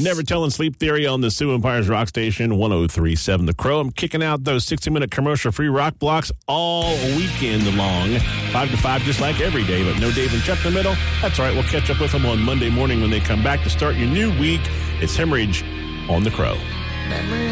Never Telling Sleep Theory on the Sioux Empires Rock Station, 103.7 The Crow. I'm kicking out those 60-minute commercial-free rock blocks all weekend long, 5 to 5, just like every day, but no Dave and Chuck in the middle. That's all right. We'll catch up with them on Monday morning when they come back to start your new week. It's Hemorrhage on The Crow.